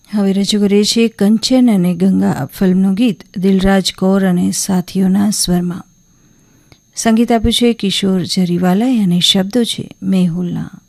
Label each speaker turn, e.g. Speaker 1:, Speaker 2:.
Speaker 1: હવે રજૂ કરીએ છીએ કંચન અને ગંગા ફિલ્મનું ગીત દિલરાજ કૌર અને સાથીઓના સ્વરમાં. સંગીત આપ્યું છે કિશોર જરીવાલાએ અને શબ્દો છે મેહુલના.